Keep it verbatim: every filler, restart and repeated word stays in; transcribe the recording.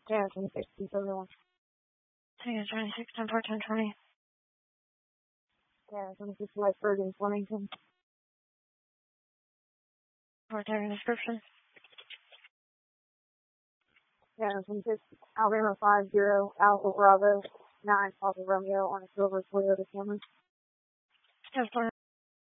Yeah, twenty-six, two seventy-one. Take it twenty-six, ten four, ten twenty. Yeah, twenty-six, Whiteford in Flemington. Report there description. Yeah, twenty-six, Alabama five zero, Alpha Bravo nine, Alpha Romeo on a silver Toyota Camry. ten four.